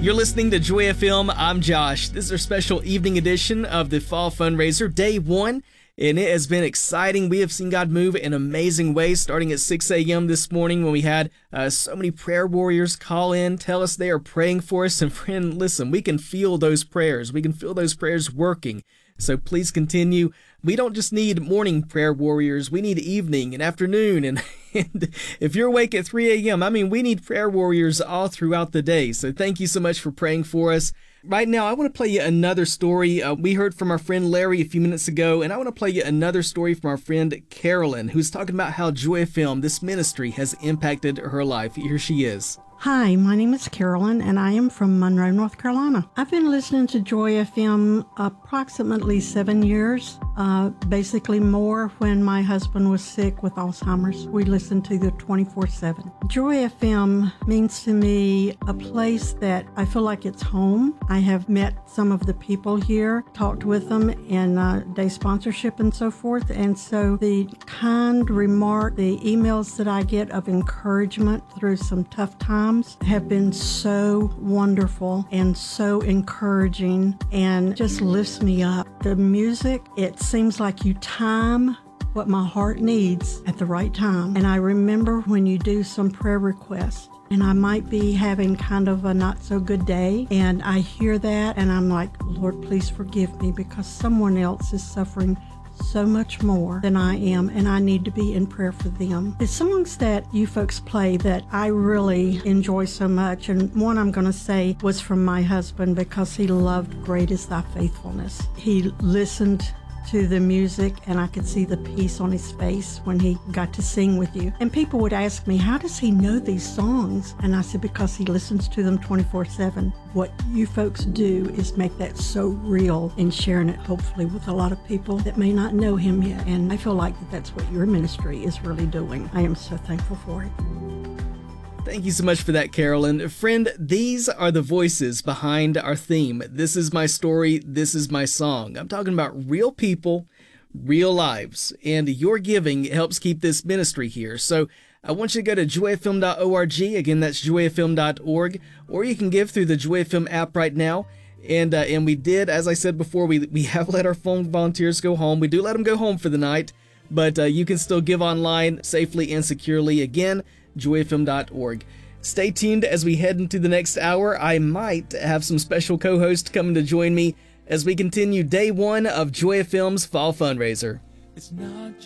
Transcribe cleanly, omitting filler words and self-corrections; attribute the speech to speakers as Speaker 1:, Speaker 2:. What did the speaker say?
Speaker 1: You're listening to Joy FM. I'm Josh. This is our special evening edition of the Fall Fundraiser, day one, and it has been exciting. We have seen God move in amazing ways, starting at 6 a.m. this morning when we had so many prayer warriors call in, tell us they are praying for us. And friend, listen, we can feel those prayers. We can feel those prayers working. So please continue. We don't just need morning prayer warriors. We need evening and afternoon. And if you're awake at 3 a.m., we need prayer warriors all throughout the day. So thank you so much for praying for us. Right now, I want to play you another story. We heard from our friend Larry a few minutes ago, and I want to play you another story from our friend Carolyn, who's talking about how Joy FM, this ministry, has impacted her life. Here she is.
Speaker 2: Hi, my name is Carolyn, and I am from Monroe, North Carolina. I've been listening to Joy FM approximately 7 years, basically more when my husband was sick with Alzheimer's. We listened to the 24/7. Joy FM means to me a place that I feel like it's home. I have met some of the people here, talked with them in day sponsorship and so forth, and so the kind remark, the emails that I get of encouragement through some tough times have been so wonderful and so encouraging and just lifts me up. The music, it seems like you time what my heart needs at the right time. And I remember when you do some prayer requests, and I might be having kind of a not so good day, and I hear that and I'm like, Lord, please forgive me because someone else is suffering so much more than I am, and I need to be in prayer for them. The songs that you folks play that I really enjoy so much, and one I'm going to say was from my husband because he loved Great Is Thy Faithfulness. He listened to the music and I could see the peace on his face when he got to sing with you. And people would ask me, how does he know these songs? And I said, because he listens to them 24/7. What you folks do is make that so real and sharing it hopefully with a lot of people that may not know him yet. And I feel like that's what your ministry is really doing. I am so thankful for it.
Speaker 1: Thank you so much for that, Carolyn. Friend, these are the voices behind our theme. This is my story. This is my song. I'm talking about real people, real lives, and your giving helps keep this ministry here. So I want you to go to joyfm.org. Again, that's joyfm.org, or you can give through the Joy FM app right now. And we did, as I said before, we have let our phone volunteers go home. We do let them go home for the night, but you can still give online safely and securely. Again, joyfm.org. Stay tuned as we head into the next hour. I might have some special co-hosts coming to join me as we continue day one of Joy FM's Fall Fundraiser. It's not